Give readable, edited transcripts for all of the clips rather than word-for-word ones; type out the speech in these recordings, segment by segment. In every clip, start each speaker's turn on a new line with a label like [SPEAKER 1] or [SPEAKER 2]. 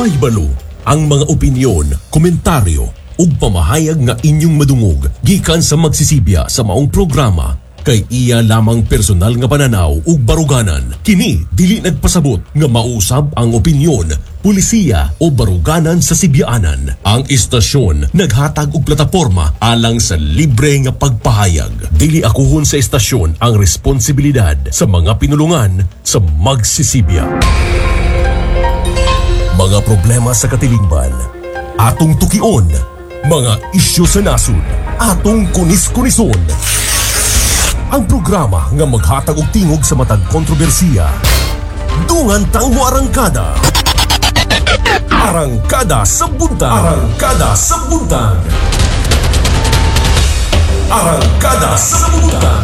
[SPEAKER 1] Mahibalo ang mga opinyon, komentaryo ug pamahayag nga inyong madungog gikan sa magsisibya sa maong programa kay iya lamang personal nga pananaw ug baruganan. Kini dili nagpasabot nga mausab ang opinyon, pulisiya o baruganan sa sibyaanan. Ang istasyon naghatag og plataporma alang sa libre nga pagpahayag. Dili akuhon sa istasyon ang responsibilidad sa mga pinulungan sa magsisibya. Mga problema sa katilingban, atong tukion. Mga isyu sa nasud, atong kunis-kunison. Ang programa nga maghatag og tingog sa matag kontrobersiya. Dungan tang mo arangkada. Arangkada sa buntag. Arangkada sa buntag. Arangkada sa buntag.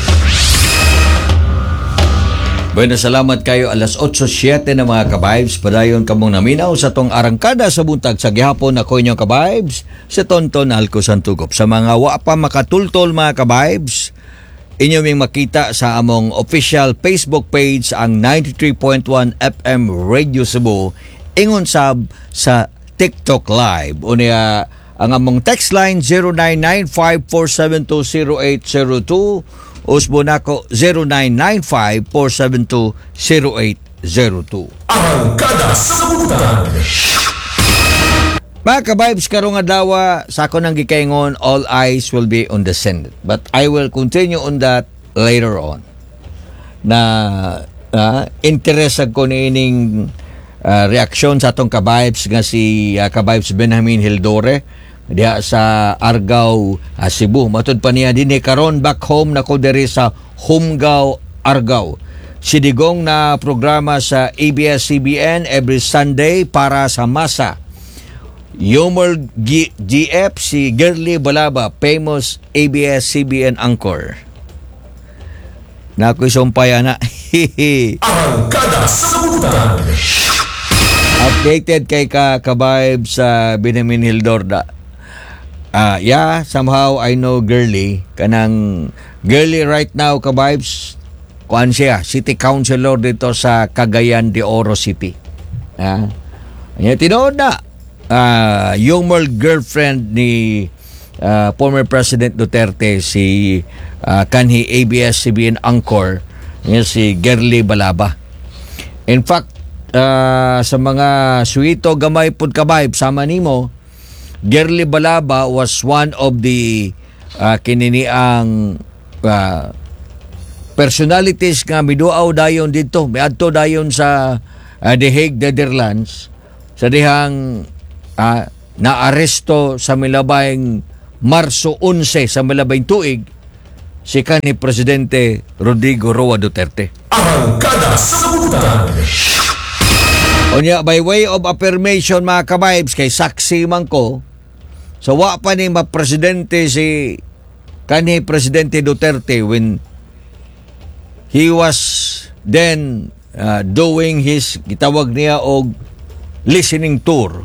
[SPEAKER 2] Bueno, salamat kayo. Alas 8:07 na mga ka-vibes. Padayon kamong naminaw sa tong arangkada sa buntag sa gihapon. Ako inyong ka-vibes sa Tonton Alco Santugop. Sa mga wa pa makatultol mga ka-vibes, inyo ming makita sa among official Facebook page ang 93.1 FM Radio Cebu ingon sab sa TikTok Live. Unya ang among text line 0995-472-0802 usbo nako 0995-472-0802.
[SPEAKER 1] Arangkada sa buntag.
[SPEAKER 2] Mga ka-vibes, karong adlaw sa ako nang gikaingon, all eyes will be on the Senate. But I will continue on that later on. Na interest ko niining reaksyon sa atong ka-vibes nga si ka-vibes Benjamin Hildore diha sa Argao, Cebu. Matud pa niya din karon back home nako diri sa Humgao, Argao. Sidigong na programa sa ABS-CBN every Sunday para sa masa. Humor GF si Girly Balaba, famous ABS-CBN anchor. Nako'y sumpaya na.
[SPEAKER 1] Arangkada sa buntag.
[SPEAKER 2] Updated kay ka-vibe sa Benjamin Hildorda. Somehow I know Girly. Kanang Girly right now ka-vibes, kuan siya, city councilor dito sa Cagayan de Oro City. Tinood na. Yung girlfriend ni former President Duterte, si kanhi ABS-CBN anchor, si Girly Balaba. In fact, sa mga suito gamay pud ka-vibe sama nimo, Girly Balaba was one of the kininiang personalities nga miduaw dayon dito, miadto dayon sa The Hague, Netherlands, sa dihang naaresto sa milabayng Marso 11 sa milabayng tuig si kanhi Presidente Rodrigo Roa Duterte.
[SPEAKER 1] Arangkada sa buntag.
[SPEAKER 2] Onya, by way of affirmation mga ka-vibes, kay saksi man ko, so wa pa ni ma-presidente si kanhi Presidente Duterte when he was then doing his, gitawag niya og listening tour.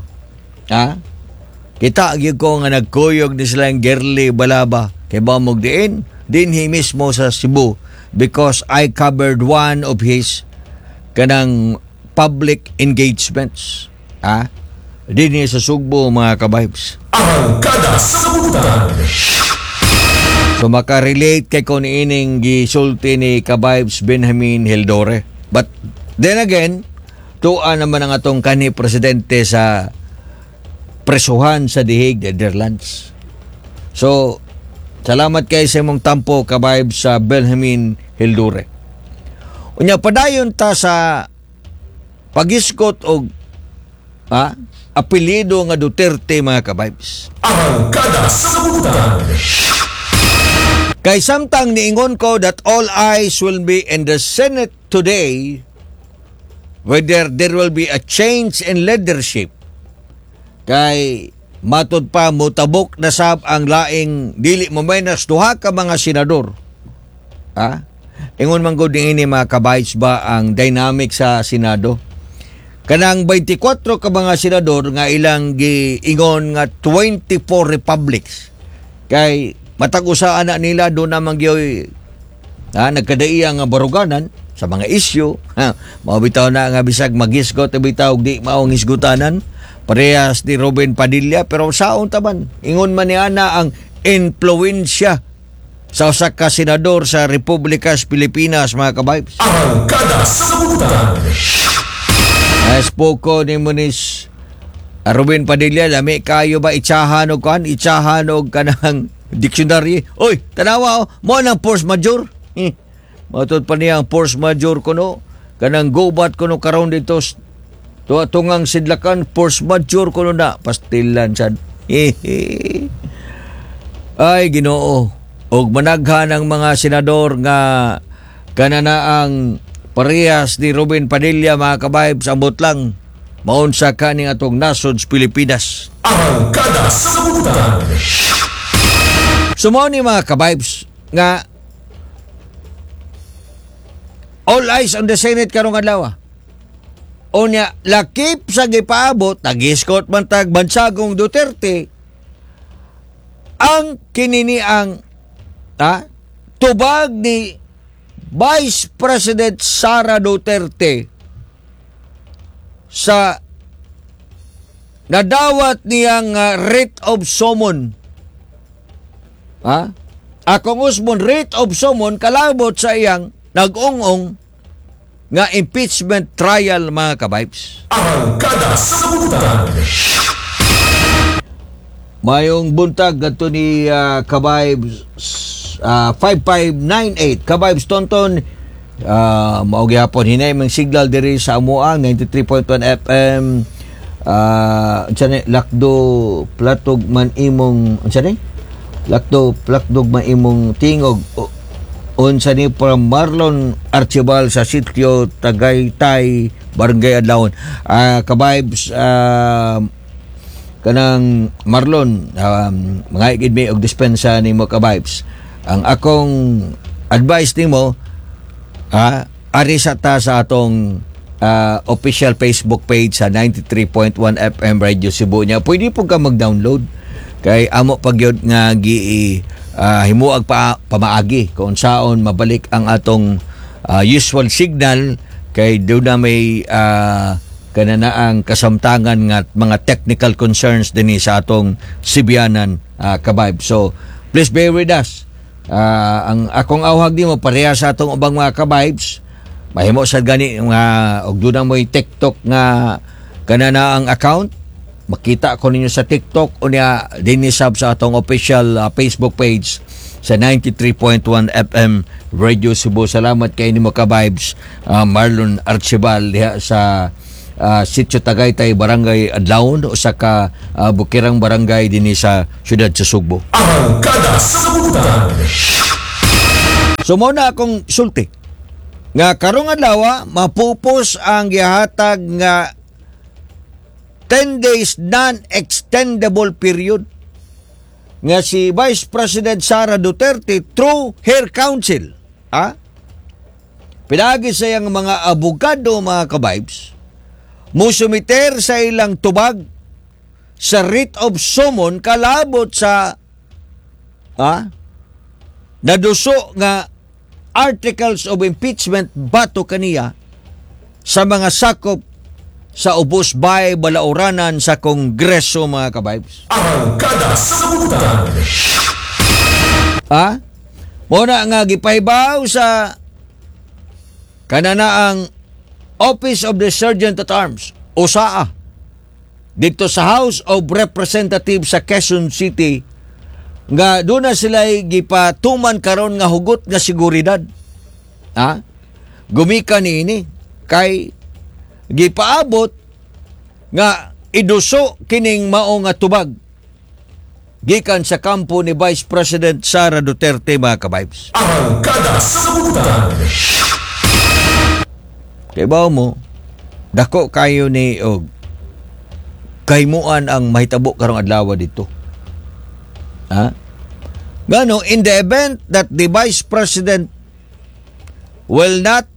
[SPEAKER 2] Kita gyud ko nga nagkuyog ni silang Girly Balaba kay bamog din mismo sa Cebu because I covered one of his kanang public engagements. Din sa Sugbo mga ka-vibes.
[SPEAKER 1] Arangkada sa buntag.
[SPEAKER 2] So makarelate kay kon ining gisulti ni ka-vibes Benjamin Hildore. But then again, tuan naman ang atong kanhi presidente sa presuhan sa The Hague, Netherlands. So salamat kay sa imong tampo ka-vibes sa Benjamin Hildore. Unya padayon ta sa pagiskot og apelyido nga Duterte mga ka-vibes.
[SPEAKER 1] Arangkada sa buntag.
[SPEAKER 2] Kay samtang niingon ko that all eyes will be in the Senate today whether there will be a change in leadership. Kay matud pa mutabok na sab ang laing dili mo menos duha ka mga senador. Ingon man gud ini mga ka-vibes ba ang dynamic sa Senado. Kanang 24 ka mga senador nga ilang giingon nga 24 republics. Kay matag usa ana nila do namang gyoy nagkadaiya nga baruganan sa mga isyu. Mabitaw na nga bisag magisgot bitaw di maong isgutanan. Parehas ni Robin Padilla pero saon taman ingon man niya na ang influensya sa usa ka senador sa Republika sa Pilipinas, mga kabibes.
[SPEAKER 1] Arangkada sa Kabutan.
[SPEAKER 2] Spoko ni Munis Robin Padilla, lami kayo ba itsahan o kanang dictionary? Oy, tanawa mo nang force major. Matod pa niya ang force major kuno, kanang gubat kuno karon dito tungang sidlakan force major kuno na pastilan sad. Ay Ginoo, og managhan ang mga senador nga kanana ang parehas ni Robin Padilla, mga kabibes, ambot lang maunsa kaning atong nasod sa Pilipinas.
[SPEAKER 1] Arangkada sa Kabutan.
[SPEAKER 2] Sumo ni mga kabibes nga all eyes on the Senate karong adlaw. Unya lakip sa gipaabot nagiskot man tag bansagong Duterte ang kinini ang tubag ni Vice President Sara Duterte sa nadawat niyang writ of summon. Akong usmon writ of summon kalabot sa iyang nag-ungong nga impeachment trial, mga kabibes.
[SPEAKER 1] Arangkada sa Kabutan.
[SPEAKER 2] Mayong buntag ato ni kabibes 5598 kabibes tonton mao gyapon hinay mang signal diri sa amuang 93.1 FM lakdo platog man imong lakdo platog man imong tingog unsa ni from Marlon Archibald sa sitio Tagaytay, Barangay Adlawon. Kabibes kanang Marlon, mga igid mi og dispensa nimo kabibes. Ang akong advice nimo, ari sa ta sa atong official Facebook page sa 93.1 FM Radio Cebu nya. Pwede po ka mag-download kay amo pagyod nga himuag pamaagi kung saon mabalik ang atong usual signal kay doon na may kananaang kasamtangan nga mga technical concerns din sa atong Sibianan kabayb. So please bear with us. Ang akong awhag nimo pareha sa atong ubang mga kabaybs, mahimo sad gani nga og doon na may TikTok nga kananaang account. Makita ko ninyo sa TikTok unya dinhi sab sa atong official Facebook page sa 93.1 FM Radio Cebu. Salamat kay nimo ka-vibes Marlon Archibald diha sa Sitio Tagaytay, Barangay Adlawon, usa ka bukirang barangay dinhi sa siyudad sa Sugbo.
[SPEAKER 1] Arangkada sa Kabutan.
[SPEAKER 2] So muna akong sulti nga karong adlaw mapupos ang gihatag nga 10 days non-extendable period nga si Vice President Sara Duterte through her counsel. Pinagi sa iyang mga abogado, mga kabibes, musumiter sa ilang tubag sa writ of summon kalabot sa naduso nga articles of impeachment bato kaniya sa mga sakop sa ubos bay balauranan sa Kongreso, mga kabibes.
[SPEAKER 1] Arangkada sa Kabutan.
[SPEAKER 2] Muna nga gipahibaw sa kananaang Office of the Sergeant at Arms, OSAA, dito sa House of Representatives sa Quezon City, nga doon na sila gipatuman karon nga hugot nga seguridad. Gumika niini kay gipaabot nga iduso kining mao nga tubag gikan sa kampo ni Vice President Sara Duterte, mga kabibes.
[SPEAKER 1] Arangkada sa Kabutan.
[SPEAKER 2] Kaya ba mo, dako kayo ni og kaymuan ang mahitabo karong adlaw dito. Gano, in the event that the Vice President will not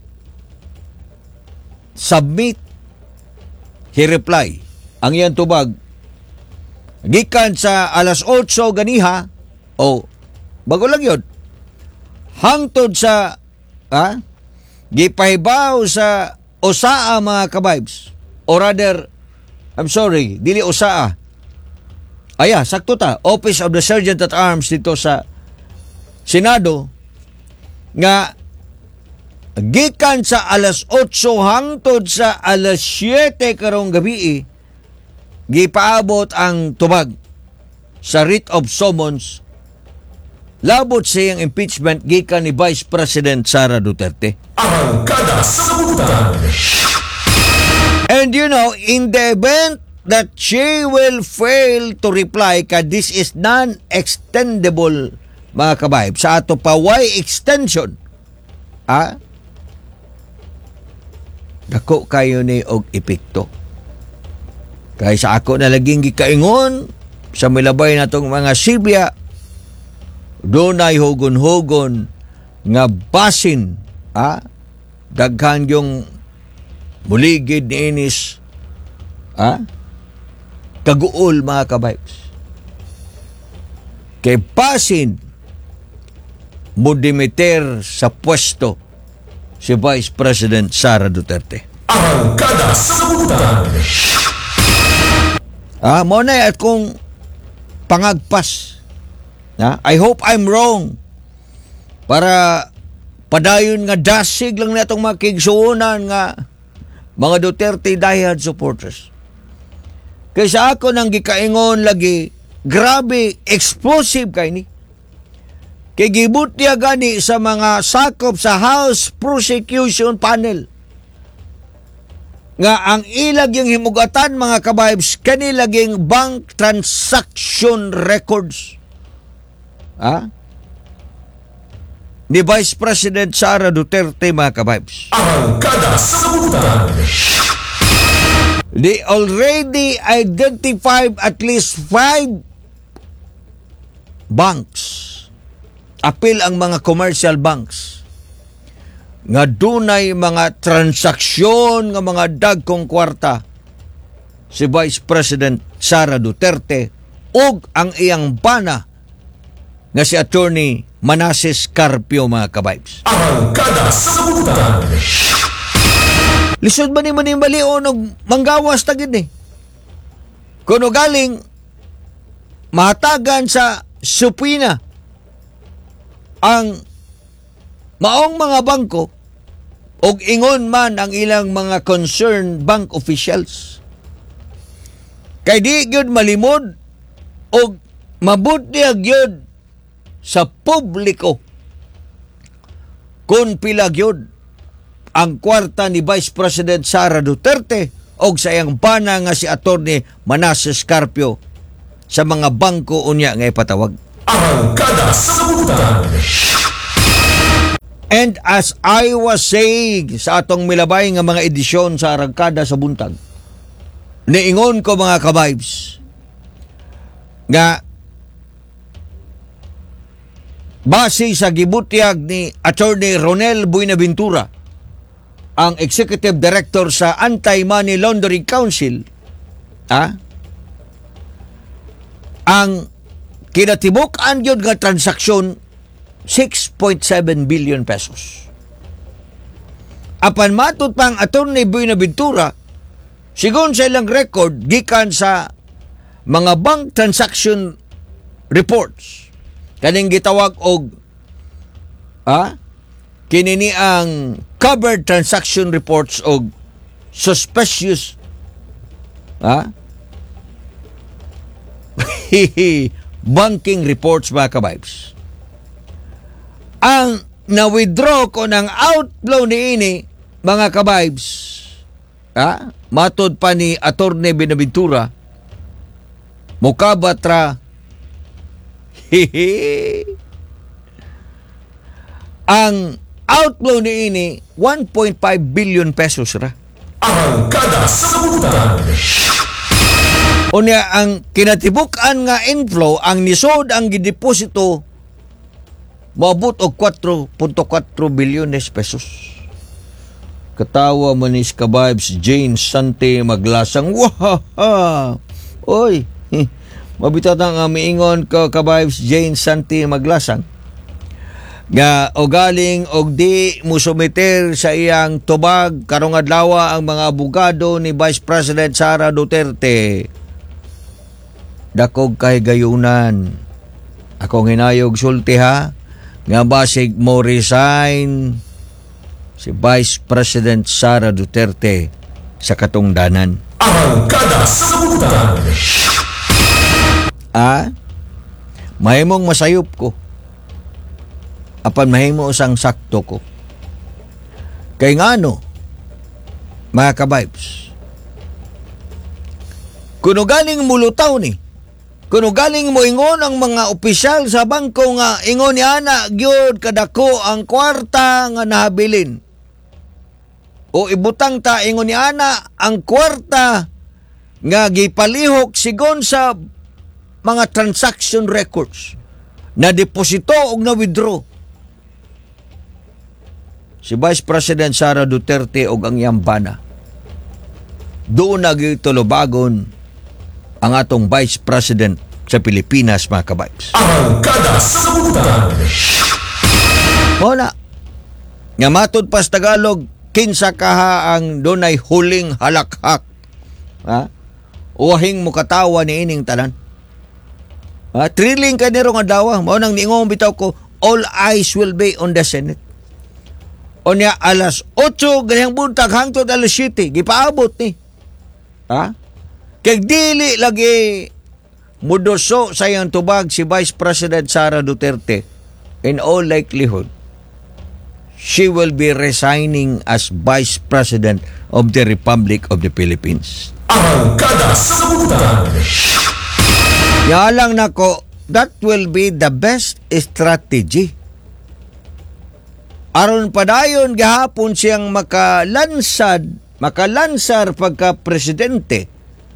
[SPEAKER 2] submit, he reply, ang iyang tubag, gikan sa alas 8 ganiha, bago lang yun, hangtod sa gipahibaw sa OSAA mga kabibes. Or rather, I'm sorry, dili OSAA. Sakto ta, Office of the Sergeant at Arms dito sa Senado, nga gikan sa alas 8 hangtod sa alas 7 karong gabi, gipaabot ang tubag sa writ of summons labot sa iyang impeachment gikan ni Vice President Sara Duterte.
[SPEAKER 1] Arangkada sa Kabutan.
[SPEAKER 2] And in the event that she will fail to reply, this is non-extendable mga kabayb, sa ato pa why extension, dako kayo ni og epekto. Kaya sa ako na laging gikaingon sa milabay natong mga Sibya, dunay hugon-hugon nga basin, daghan yung muligid ni inis, kaguol mga kabaybs. Kay basin mo dimiter sa pwesto si Vice President Sara Duterte.
[SPEAKER 1] Arangkada sa Kabutan.
[SPEAKER 2] Mo na at kung pangagpas. I hope I'm wrong. Para padayon nga dasig lang na itong mga kigsuunan nga mga Duterte diehard supporters. Kaysa ako nang gikaingon lagi, grabe, explosive kay ni. Kay gibut niya gani sa mga sakop sa House Prosecution Panel. Nga ang ilag yung himugatan mga kabaybs, kanilaging bank transaction records. Ni Vice President Sara Duterte mga kabaybs.
[SPEAKER 1] Arangkada sa Kabutan.
[SPEAKER 2] They already identified at least 5 banks. Apil ang mga commercial banks nga dunay mga transaksyon nga mga dagkong kwarta si Vice President Sara Duterte ug ang iyang bana nga si Attorney Manasseh Carpio mga kabaybs.
[SPEAKER 1] Arangkada sa Kabutan.
[SPEAKER 2] Lisod ba ni manimalion og manggawas tagid ni? Kuno galing mahatagan sa supina ang maong mga bangko og ingon man ang ilang mga concerned bank officials. Kay di gyud malimod og mabuti gyud sa publiko kung pila gyud ang kwarta ni Vice President Sara Duterte og sa iyang bana nga si Attorney Manasseh Carpio sa mga bangko unya nga ipatawag.
[SPEAKER 1] Arangkada sa Kabutan.
[SPEAKER 2] And as I was saying sa atong milabay nga mga edisyon sa Arangkada sa Buntag, niingon ko mga kabaybs nga base sa gibutyag ni Attorney Ronel Buenaventura, ang Executive Director sa Anti-Money Laundering Council, ang kinatibuk-an yun nga transaksyon 6.7 billion pesos. Apan matut pang Attorney Buenaventura, sigon sa ilang record gikan sa mga bank transaction reports, kaning gitawag og kinini ang covered transaction reports og suspicious banking reports mga kabaybs. Ang na-withdraw ko ng outflow ni ini mga kabaybs, matod pa ni Attorney Buenaventura, mukabatra ang outflow ni ini 1.5 billion pesos ra.
[SPEAKER 1] Arangkada sa Kabutan.
[SPEAKER 2] Unya ang kinatibukan nga inflow, ang nisod ang gideposito moabot og 4.4 bilyones pesos. Katawa man ni kabaybs Jane Sante Maglasang. Wahaha! Oy, mabitaw ang miingon ko kabaybs Jane Sante Maglasang. nga o galing og di musumiter sa iyang tubag karong adlaw ang mga abogado ni Vice President Sara Duterte. Dakog kay gayunan. Akong hinayog sulti ha nga basig mo resign si Vice President Sara Duterte sa katungdanan.
[SPEAKER 1] Arangkada sa Kabutan.
[SPEAKER 2] Mahimong masayop ko. Apan mahimo usang sakto ko. Kay ngano, mga ka-vibes, kuno galing mulutaw ni, kuno galing mo ingon ang mga opisyal sa bangko nga ingon ni ana gyud kadako ang kwarta nga nahabilin. O ibutang ta ingon ni ana ang kwarta nga gipalihok sigon sa mga transaction records na deposito o na withdraw. Si Vice President Sara Duterte o ang yambana doon nagtulubagon ang atong Vice President sa Pilipinas, mga kabibes.
[SPEAKER 1] Arangkada sa Kabutan.
[SPEAKER 2] Wala. Nga matod pa sa Tagalog, kinsa kaha ang dunay huling halakhak. Uwahing mo katawa ni ining tanan. Thrilling ka niro nga dawa. Mao nang niingong bitaw ko, all eyes will be on the Senate. O niya alas 8 ganyang buntag hangtod alas 7 gipaabot ni. Kay dili lagi mudoso sa iyang tubag si Vice President Sara Duterte. In all likelihood, she will be resigning as Vice President of the Republic of the Philippines.
[SPEAKER 1] Arangkada sa Kabutan.
[SPEAKER 2] Yalang nako, that will be the best strategy. Aron padayon gahapon siyang makalansar pagka-presidente.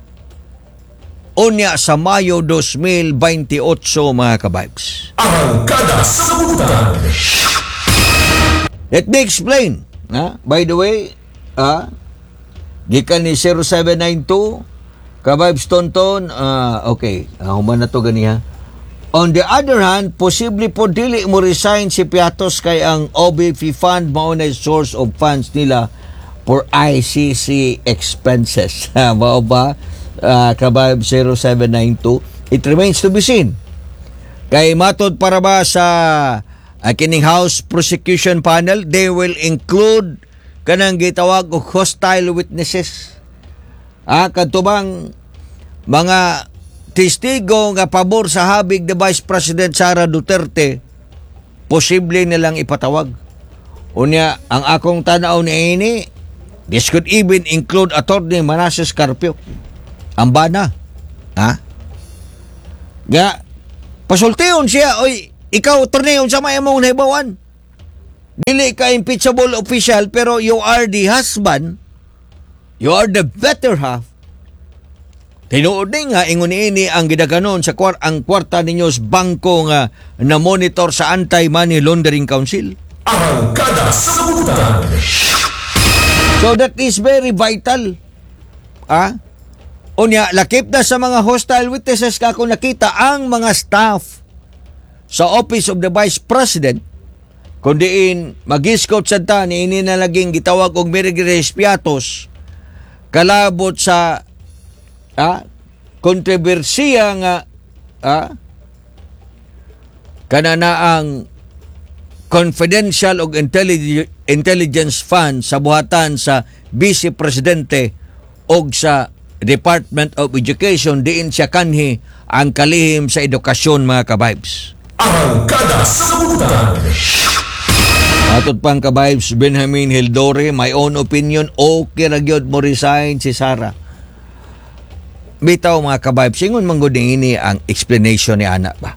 [SPEAKER 2] Unya sa Mayo 2028, mga kabibes.
[SPEAKER 1] Arangkada sa Kabutan.
[SPEAKER 2] Let me explain. By the way, gikan ni 0792, kabibes tonton, okay, human na to ganiha. On the other hand, posible po dili mo resign si Piatos kay ang OBP fund mao na source of funds nila for ICC expenses. Mao ba, kabab 0792? It remains to be seen. Kay matod para ba sa kining House Prosecution Panel, they will include kanang gitawag og hostile witnesses. Kadtubang mga testigo nga pabor sa habig ni Vice President Sara Duterte, posible nilang ipatawag. Unya, ang akong tanaw ni ini, this could even include Attorney Manasseh Carpio. Ang bana. Pasultiyon siya, oy, ikaw, Attorney, unsa may among nahibawan? Dili ka impeachable official, pero you are the husband, you are the better half. Tinuod nga ingon ini ang gidaganon sa ang kwarta ninyo sa bangko nga na monitor sa Anti-Money Laundering Council.
[SPEAKER 1] Arangkada sa Kabutan.
[SPEAKER 2] So that is very vital. Unya, lakip na sa mga hostile witnesses kako nakita ang mga staff sa Office of the Vice President kundiin mag-scout sa ta ni ini na laging gitawag og Mirigres Piatos kalabot sa kontrobersiya nga kananaang confidential og intelligence fund sa buhatan sa Vice Presidente og sa Department of Education diin siya kanhi ang kalihim sa edukasyon, mga kabibes.
[SPEAKER 1] Arangkada sa Kabutan.
[SPEAKER 2] Atod pang kabibes, Benjamin Hildore, my own opinion, okay ra gyud mo resign si Sara. Bitaw, mga kabibes, ingon manggod ini ang explanation ni anak ba.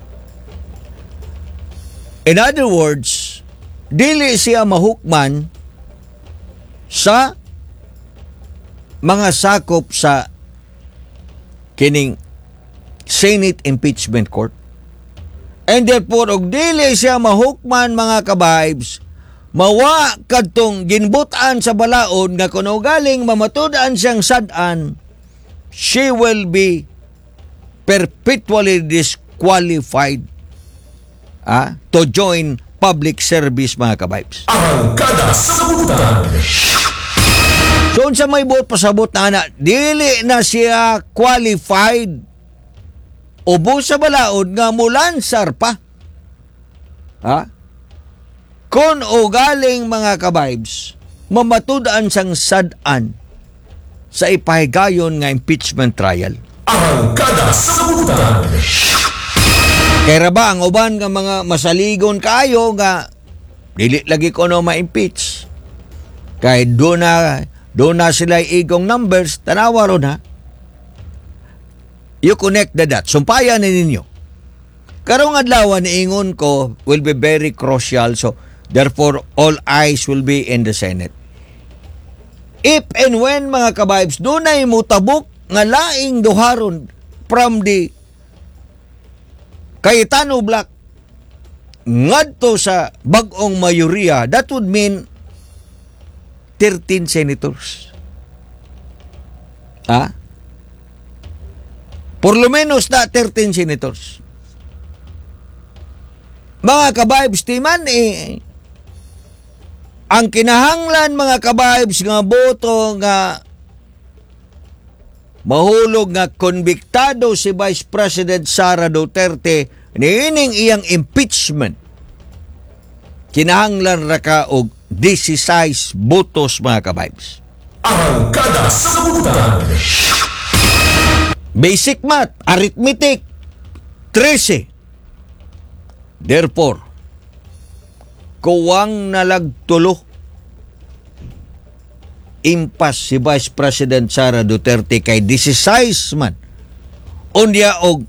[SPEAKER 2] In other words, dili siya mahukman sa mga sakop sa kining Senate Impeachment Court. And therefore, og dili siya mahukman, mga kabibes, mawa kadtong ginbutan sa balaod nga kuno galing mamatudan siyang sad-an, she will be perpetually disqualified to join public service, mga kabibes.
[SPEAKER 1] Arangkada sa Kabuutan.
[SPEAKER 2] So, unsa may buot pasabot na dili na siya qualified ubos sa balaod nga mulansar pa. Ha? Kung o galing, mga kabibes, mamatud-an sang sad-an sa ipahigayon nga impeachment trial.
[SPEAKER 1] Arangkada sa Kabuutan.
[SPEAKER 2] Kaya ba ang uban nga mga masaligon kayo nga dili lagi ko no ma-impeach. Kaya doon na sila igong numbers, tanawa ron ha. You connect the dots. Sumpayan na ninyo. Karong adlaw ni ingon ko will be very crucial. So, therefore, all eyes will be in the Senate. If and when, mga kabibes, doon na imutabok nga laing duharon from the Cayetano Block ngadto sa bag-ong mayoriya, that would mean 13 senators. Ha? Por lo menos na 13 senators. Mga kabibes, timan ang kinahanglan, mga kabibes, nga boto nga mahulog nga konbiktado si Vice President Sara Duterte niining iyang impeachment. Kinahanglan ra ka og 16 botos, mga kabibes.
[SPEAKER 1] Arangkada sa Kabuutan.
[SPEAKER 2] Basic math, arithmetic, 13. Therefore, kuwang nalagtulo impas si Vice President Sara Duterte kay 16 man. Unya og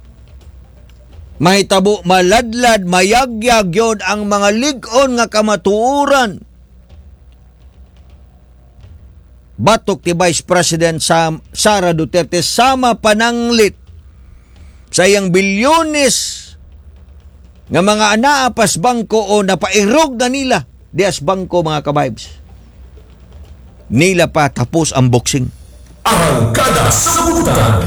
[SPEAKER 2] mahitabo maladlad, mayagyag yun ang mga lig-on nga kamatuoran. Batok ti Vice President Sara Duterte sama pananglit sa iyang bilyones nga mga anaapas bangko o napairog na nila dias bangko, mga kabibes. Nila pa tapos ang boxing.
[SPEAKER 1] Arangkada sa Kabuutan.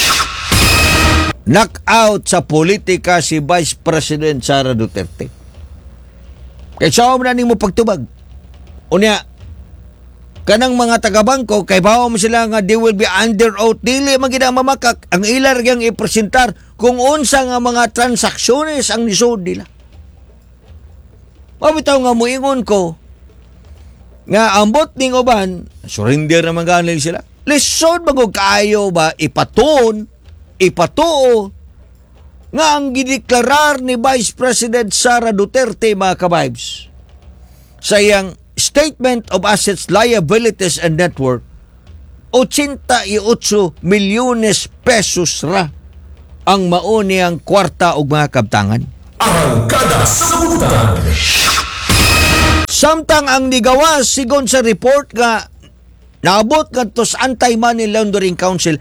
[SPEAKER 2] Knockout sa politika si Vice President Sara Duterte. Kaya saan mo na mo pagtubag? Unya, kanang mga taga-bangko, kay bawa mo sila nga they will be under oath, dili magina mamakak ang ilar yang ipresentar kung unsa nga mga transaksyones ang nisod nila. Mabitaw nga muingon ko nga ambot ning uban, surrender naman ganil sila. Lisod magog kaayo ba ipatuo nga ang gideklarar ni Vice President Sara Duterte, mga kabibes, sa iyang Statement of Assets, Liabilities and Net Worth, 88 milyones pesos ra ang mauni ang kwarta og mga kabtangan.
[SPEAKER 1] Arangkada sa Kabuutan.
[SPEAKER 2] Samtang ang nigawas sigon sa report nga naabot ngadto sa Anti-Money Laundering Council,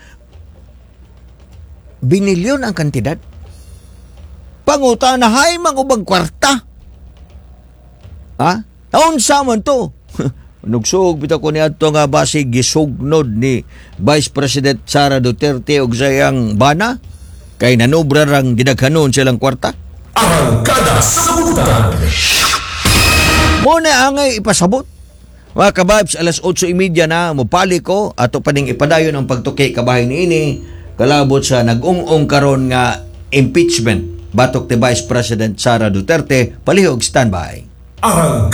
[SPEAKER 2] binilyon ang kantidad. Panguta na hay mang ubang kwarta. Ha? Taon sa man to. Nugsog bitaw ko niadto nga base gisugnod ni Vice President Sara Duterte og sayang bana kay nanubra rang gidaghanon silang kwarta.
[SPEAKER 1] Arangkada sa Kabuutan.
[SPEAKER 2] Muna angay ipasabot. Mga kabibes, alas 8:30 na mupali ko ato paning ipadayon ang pagtuki kabahin ini kalabot sa nag-ung-ung karon nga impeachment batok ti Vice President Sara Duterte. Palihog standby.
[SPEAKER 1] Arangkada